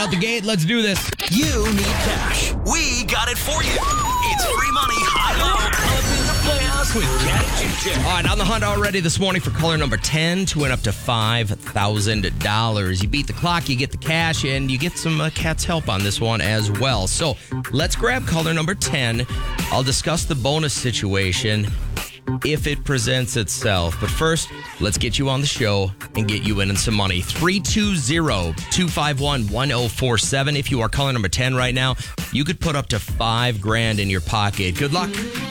out the gate. Let's do this. You need cash. We got it for you. It's free money, high-low, up in the playoffs with Cat and Jen. All right, on the hunt already this morning for caller number 10 to win up to $5,000. You beat the clock, you get the cash, and you get some Cat's help on this one as well. So let's grab caller number 10. I'll discuss the bonus situation if it presents itself. But first, let's get you on the show and get you winning some money. 320-251-1047. If you are caller number 10 right now, you could put up to $5,000 in your pocket. Good luck.